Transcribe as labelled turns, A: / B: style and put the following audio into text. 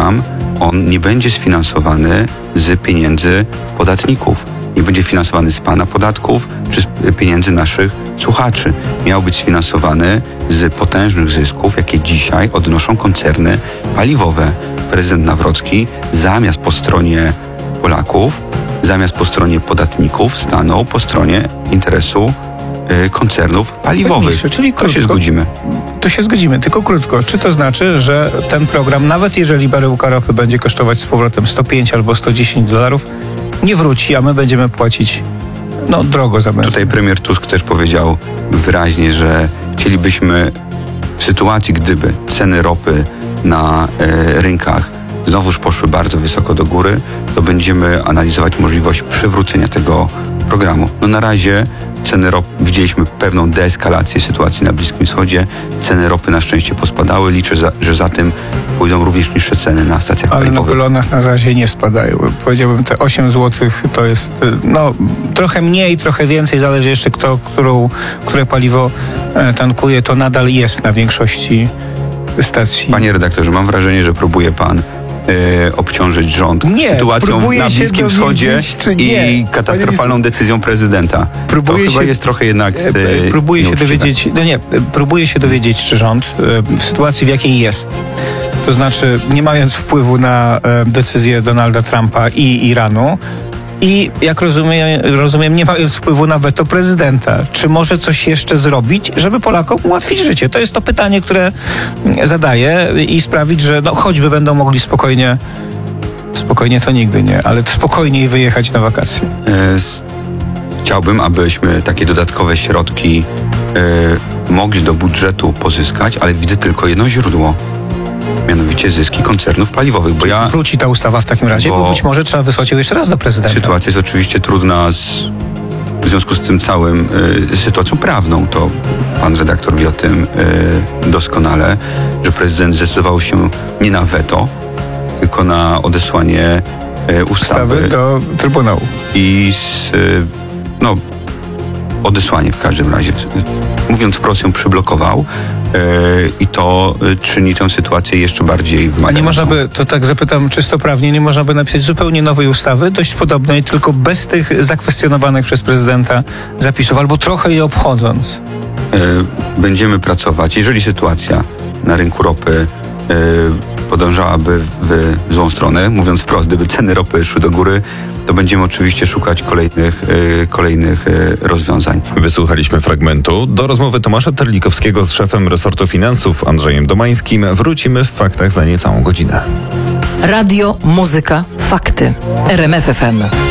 A: program, on nie będzie sfinansowany z pieniędzy podatników. Nie będzie finansowany z pana podatków czy z pieniędzy naszych słuchaczy. Miał być sfinansowany z potężnych zysków, jakie dzisiaj odnoszą koncerny paliwowe. Prezydent Nawrocki zamiast po stronie Polaków, zamiast po stronie podatników stanął po stronie interesu koncernów paliwowych.
B: Czyli
A: to się zgodzimy.
B: To się zgodzimy, tylko krótko. Czy to znaczy, że ten program, nawet jeżeli baryłka ropy będzie kosztować z powrotem 105 albo $110, nie wróci, a my będziemy płacić drogo za benzynę?
A: Tutaj premier Tusk też powiedział wyraźnie, że chcielibyśmy w sytuacji, gdyby ceny ropy na rynkach znowuż poszły bardzo wysoko do góry, to będziemy analizować możliwość przywrócenia tego programu. Na razie ceny ropy, widzieliśmy pewną deeskalację sytuacji na Bliskim Wschodzie. Ceny ropy na szczęście pospadały. Liczę, że za tym pójdą również niższe ceny na stacjach paliwowych.
B: Ale na kolonach na razie nie spadają. Powiedziałbym, te 8 zł to jest trochę mniej, trochę więcej, zależy jeszcze które paliwo tankuje, to nadal jest na większości stacji.
A: Panie redaktorze, mam wrażenie, że próbuje pan obciążyć rząd sytuacją na Bliskim Wschodzie i katastrofalną decyzją prezydenta. To chyba jest trochę jednak
B: próbuję się dowiedzieć, czy rząd w sytuacji, w jakiej jest, to znaczy nie mając wpływu na decyzję Donalda Trumpa i Iranu, i jak rozumiem, nie mając wpływu na weto prezydenta, czy może coś jeszcze zrobić, żeby Polakom ułatwić życie? To jest to pytanie, które zadaję i sprawić, że choćby będą mogli spokojnie to nigdy nie, ale spokojniej wyjechać na wakacje.
A: Chciałbym, abyśmy takie dodatkowe środki mogli do budżetu pozyskać, ale widzę tylko jedno źródło. Mianowicie zyski koncernów paliwowych.
B: Wróci ta ustawa w takim razie, bo być może trzeba wysłać ją jeszcze raz do prezydenta.
A: Sytuacja jest oczywiście trudna w związku z tym całym sytuacją prawną. To pan redaktor wie o tym doskonale, że prezydent zdecydował się nie na weto, tylko na odesłanie ustawy
B: do Trybunału.
A: I odesłanie w każdym razie. Mówiąc wprost, ją przyblokował i to czyni tę sytuację jeszcze bardziej wymagającą.
B: A nie można by, to tak zapytam czysto prawnie, nie można by napisać zupełnie nowej ustawy, dość podobnej, tylko bez tych zakwestionowanych przez prezydenta zapisów, albo trochę je obchodząc?
A: Będziemy pracować. Jeżeli sytuacja na rynku ropy podążałaby w złą stronę, mówiąc wprost, gdyby ceny ropy szły do góry, to będziemy oczywiście szukać kolejnych rozwiązań.
C: Wysłuchaliśmy fragmentu. Do rozmowy Tomasza Terlikowskiego z szefem resortu finansów Andrzejem Domańskim wrócimy w faktach za niecałą godzinę.
D: Radio, muzyka, fakty. RMF FM.